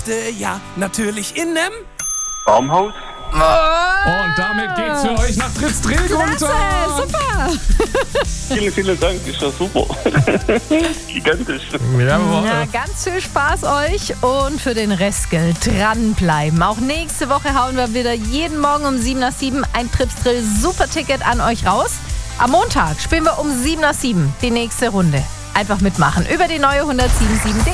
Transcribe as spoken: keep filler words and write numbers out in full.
Äh, Ja, natürlich in nem Baumhaus. Und damit geht's für euch nach Trips Drehgrund. Klasse, super. Vielen, vielen Dank, ist ja super. Gigantisch. Na, ganz viel Spaß euch und für den Rest gilt dranbleiben. Auch nächste Woche hauen wir wieder jeden Morgen um sieben nach sieben ein Trips Drill Super-Ticket an euch raus. Am Montag spielen wir um sieben nach sieben die nächste Runde. Einfach mitmachen über die neue hundertsieben Komma sieben.